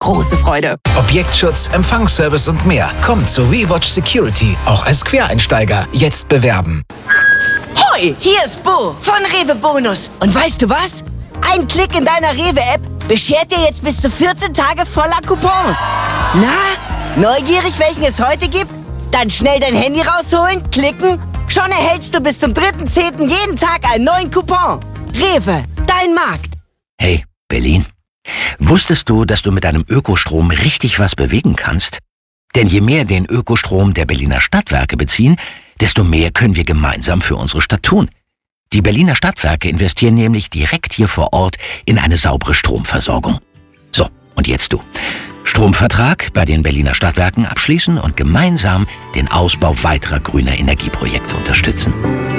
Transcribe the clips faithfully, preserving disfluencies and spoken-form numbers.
große Freude. Objektschutz, Empfangsservice und mehr. Kommt zu WeWatch Security, auch als Quereinsteiger. Jetzt bewerben. Hoi, hier ist Bo von Rewe Bonus. Und weißt du was? Ein Klick in deiner Rewe-App beschert dir jetzt bis zu vierzehn Tage voller Coupons. Na, neugierig, welchen es heute gibt? Dann schnell dein Handy rausholen, klicken. Schon erhältst du bis zum dritten zehnten jeden Tag einen neuen Coupon. Rewe, dein Markt. Hey, Berlin. Wusstest du, dass du mit deinem Ökostrom richtig was bewegen kannst? Denn je mehr den Ökostrom der Berliner Stadtwerke beziehen, desto mehr können wir gemeinsam für unsere Stadt tun. Die Berliner Stadtwerke investieren nämlich direkt hier vor Ort in eine saubere Stromversorgung. So, und jetzt du. Stromvertrag bei den Berliner Stadtwerken abschließen und gemeinsam den Ausbau weiterer grüner Energieprojekte unterstützen.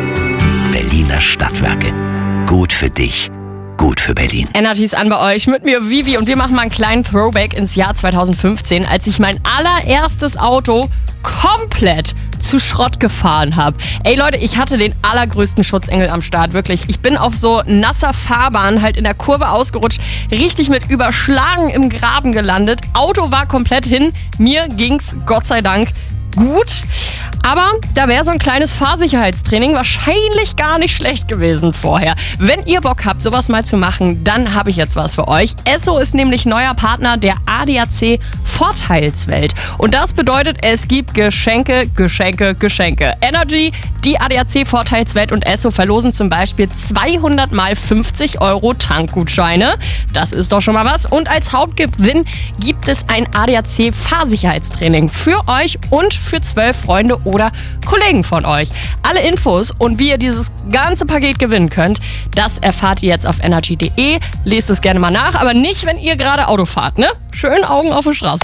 Berliner Stadtwerke. Gut für dich. Gut für Berlin. Energy ist an bei euch mit mir, Vivi, und wir machen mal einen kleinen Throwback ins Jahr zweitausendfünfzehn, als ich mein allererstes Auto komplett zu Schrott gefahren habe. Ey Leute, ich hatte den allergrößten Schutzengel am Start, wirklich. Ich bin auf so nasser Fahrbahn halt in der Kurve ausgerutscht, richtig mit Überschlagen im Graben gelandet. Auto war komplett hin, mir ging's Gott sei Dank gut. Aber da wäre so ein kleines Fahrsicherheitstraining wahrscheinlich gar nicht schlecht gewesen vorher. Wenn ihr Bock habt, sowas mal zu machen, dann habe ich jetzt was für euch. Esso ist nämlich neuer Partner der A D A C Vorteilswelt. Und das bedeutet, es gibt Geschenke, Geschenke, Geschenke. Energy, die A D A C Vorteilswelt und Esso verlosen zum Beispiel zweihundert mal fünfzig Euro Tankgutscheine. Das ist doch schon mal was. Und als Hauptgewinn gibt es ein A D A C Fahrsicherheitstraining für euch und für zwölf Freunde oder Kollegen von euch. Alle Infos und wie ihr dieses ganze Paket gewinnen könnt, das erfahrt ihr jetzt auf energy punkt de. Lest es gerne mal nach, aber nicht, wenn ihr gerade Auto fahrt, ne? Schön Augen auf der Straße.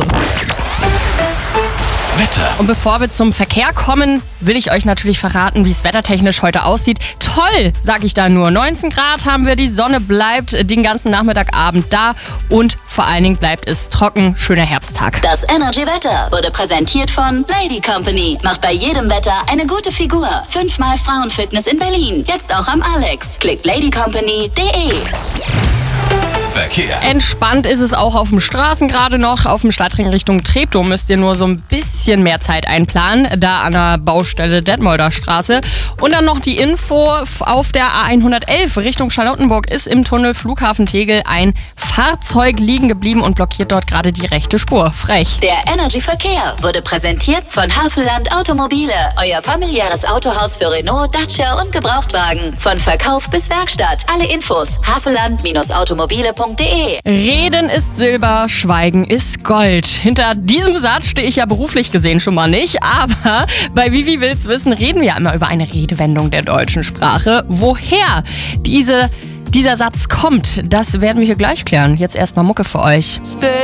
Wetter. Und bevor wir zum Verkehr kommen, will ich euch natürlich verraten, wie es wettertechnisch heute aussieht. Toll, sag ich da nur. neunzehn Grad haben wir, die Sonne bleibt den ganzen Nachmittagabend da und vor allen Dingen bleibt es trocken, schöner Herbsttag. Das Energy-Wetter wurde präsentiert von Lady Company. Macht bei jedem Wetter eine gute Figur. Fünfmal Frauenfitness in Berlin. Jetzt auch am Alex. Klickt lady company punkt de. Verkehr. Entspannt ist es auch auf den Straßen gerade noch. Auf dem Stadtring Richtung Treptow müsst ihr nur so ein bisschen mehr Zeit einplanen. Da an der Baustelle Detmolder Straße. Und dann noch die Info auf der A hundertelf Richtung Charlottenburg ist im Tunnel Flughafen Tegel ein Fahrzeug liegen geblieben und blockiert dort gerade die rechte Spur. Frech. Der Energy Verkehr wurde präsentiert von Havelland Automobile. Euer familiäres Autohaus für Renault, Dacia und Gebrauchtwagen. Von Verkauf bis Werkstatt. Alle Infos havelland automobile punkt de. Reden ist Silber, Schweigen ist Gold. Hinter diesem Satz stehe ich ja beruflich gesehen schon mal nicht, aber bei Vivi will's wissen reden wir ja immer über eine Redewendung der deutschen Sprache. Woher diese, dieser Satz kommt, das werden wir hier gleich klären. Jetzt erstmal Mucke für euch. Stay